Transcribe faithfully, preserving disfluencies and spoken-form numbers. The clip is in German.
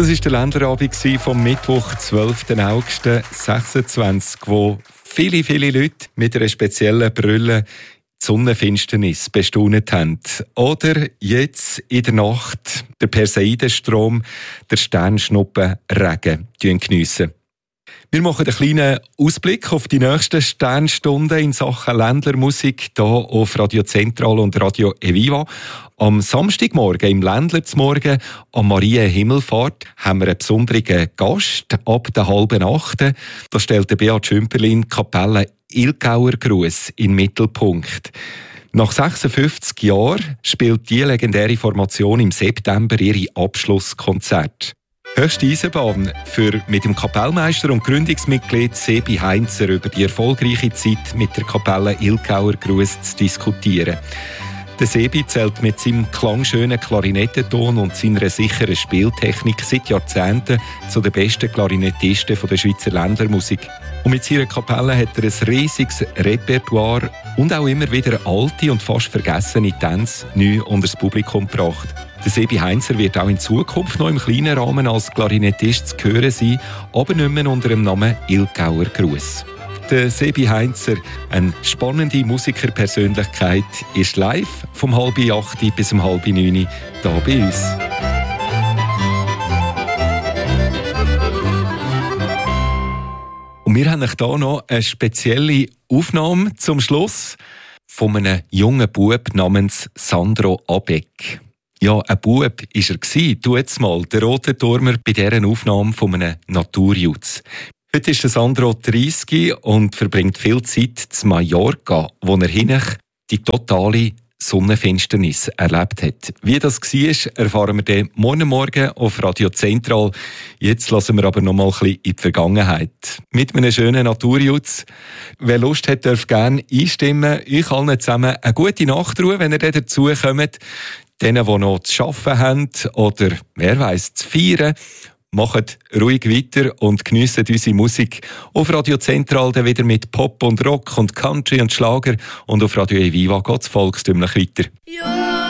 Das war der Ländlerabend vom Mittwoch, zwölften August sechsundzwanzig, wo viele, viele Leute mit einer speziellen Brille die Sonnenfinsternis bestaunet haben. Oder jetzt in der Nacht der Perseidenstrom, der Sternschnuppenregen geniessen. Wir machen einen kleinen Ausblick auf die nächsten Sternstunden in Sachen Ländlermusik hier auf Radio Zentral und Radio Eviva. Am Samstagmorgen, im Ländler zum Morgen, am Marienhimmelfahrt, haben wir einen besonderen Gast ab der halben Achte. Da stellt Beat Schümperlin Kapelle Ilgauer Gruß in den Mittelpunkt. Nach sechsundfünfzig Jahren spielt die legendäre Formation im September ihre Abschlusskonzerte. Höchste Eisenbahn für mit dem Kapellmeister und Gründungsmitglied Sebi Heinzer über die erfolgreiche Zeit mit der Kapelle Ilgauer Gruß zu diskutieren. Der Sebi zählt mit seinem klangschönen Klarinettenton und seiner sicheren Spieltechnik seit Jahrzehnten zu den besten Klarinettisten der Schweizer Ländlermusik. Und mit seiner Kapelle hat er ein riesiges Repertoire und auch immer wieder alte und fast vergessene Tänze neu unter das Publikum gebracht. Der Sebi Heinzer wird auch in Zukunft noch im kleinen Rahmen als Klarinettist zu hören sein, aber nicht mehr unter dem Namen Ilgauer Gruß. Der Sebi Heinzer, eine spannende Musikerpersönlichkeit, ist live vom halb acht bis um halb neun hier bei uns. Und wir haben euch hier noch eine spezielle Aufnahme zum Schluss von einem jungen Bub namens Sandro Abeck. Ja, ein Bub war er, du jetzt mal, der rote Turmer bei dieser Aufnahme von einem Naturjutz. Heute ist Sandro dreißig und verbringt viel Zeit zu Mallorca, wo er hinein die totale Sonnenfinsternis erlebt hat. Wie das war, erfahren wir dann morgen Morgen auf Radio Zentral. Jetzt lassen wir aber noch mal ein bisschen in die Vergangenheit. Mit einem schönen Naturjutz. Wer Lust hat, darf gerne einstimmen. Euch allen zusammen eine gute Nachtruhe, wenn ihr dann dazu kommt. Denen, die noch zu arbeiten haben oder, wer weiss, zu feiern, macht ruhig weiter und geniessen unsere Musik. Auf Radio Zentral dann wieder mit Pop und Rock und Country und Schlager und auf Radio Eviva geht es volkstümlich weiter. Ja.